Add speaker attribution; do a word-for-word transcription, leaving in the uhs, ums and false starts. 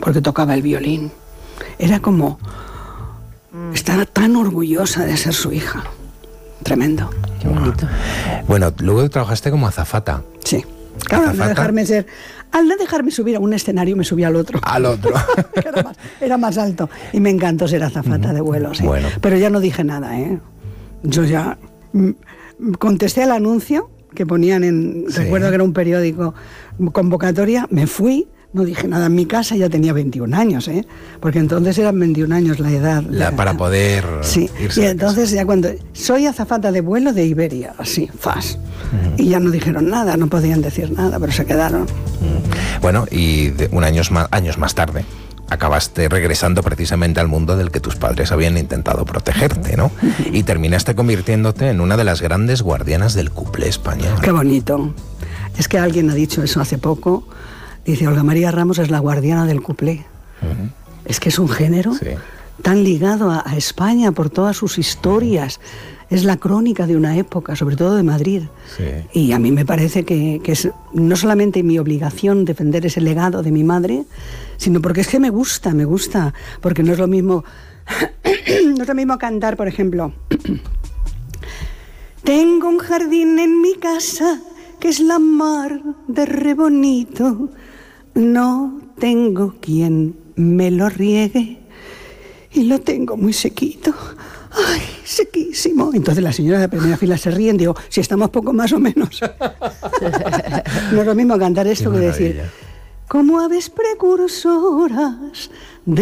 Speaker 1: porque tocaba el violín. Era como... Estaba tan orgullosa de ser su hija. Tremendo.
Speaker 2: Qué bonito. Bueno, luego trabajaste como azafata.
Speaker 1: Sí. Claro, al no dejarme ser... Al no dejarme subir a un escenario, me subí al otro.
Speaker 2: Al otro.
Speaker 1: era, más, era más alto. Y me encantó ser azafata uh-huh. de vuelo, sí.
Speaker 2: Bueno.
Speaker 1: Pero ya no dije nada, ¿eh? Yo ya... Contesté al anuncio que ponían en... Sí. Recuerdo que era un periódico, convocatoria, me fui... No dije nada, en mi casa ya tenía veintiún años, ¿eh? Porque entonces eran veintiún años la edad.
Speaker 2: La, para poder
Speaker 1: sí.
Speaker 2: irse
Speaker 1: Y entonces ya cuando... Soy azafata de vuelo de Iberia, así, fas. Uh-huh. Y ya no dijeron nada, no podían decir nada, pero se quedaron.
Speaker 2: Uh-huh. Bueno, y de un años más, años más tarde acabaste regresando precisamente al mundo del que tus padres habían intentado protegerte, ¿no? Uh-huh. Y terminaste convirtiéndote en una de las grandes guardianas del cuplé español.
Speaker 1: Qué bonito. Es que alguien ha dicho eso hace poco... Dice, Olga María Ramos es la guardiana del cuplé. Uh-huh. Es que es un género sí. tan ligado a, a España por todas sus historias. Es la crónica de una época, sobre todo de Madrid. Sí. Y a mí me parece que, que es no solamente mi obligación defender ese legado de mi madre, sino porque es que me gusta, me gusta. Porque no es lo mismo, no es lo mismo cantar, por ejemplo. Tengo un jardín en mi casa que es la mar de re bonito. No tengo quien me lo riegue y lo tengo muy sequito. ¡Ay, sequísimo! Entonces la señora de la primera fila se ríe y digo, si estamos poco más o menos. No es lo mismo cantar esto que decir, como aves precursoras